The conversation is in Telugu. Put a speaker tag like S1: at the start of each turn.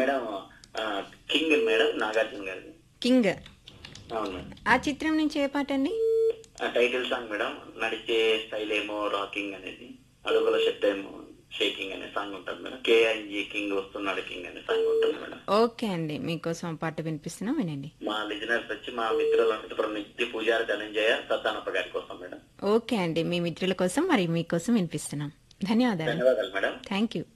S1: మేడం కింగ్ మేడం నాగార్జున గారి.
S2: కింగ్.
S1: అవును మేడం.
S2: ఆ చిత్రం నుంచి ఏ పాట అండి?
S1: Title song madam. నడిచే స్టైల్ ఏమో రాకింగ్ అనేది, అడుగుల శబ్దం ఏమో షేకింగ్ అనే సాంగ్ ఉంటుంది మేడం. కేఐజీ కింగ్ వస్తున్నాడు కింగ్ అనే సాంగ్ ఉంటుంది మేడం.
S2: ఓకే అండి, మీకోసం ఆ పాట వినిపిస్తున్నాం, వినండి.
S1: మా లిజనర్స్ వచ్చి మా మిత్రుల నిత్య పూజారి ధనంజయ సత్తానప్ప గారి కోసం మేడం.
S2: ఓకే అండి, మీ మిత్రుల కోసం మరి మీకోసం వినిపిస్తున్నాం. ధన్యవాదాలు.
S1: ధన్యవాదాలు మేడం.
S2: Thank you.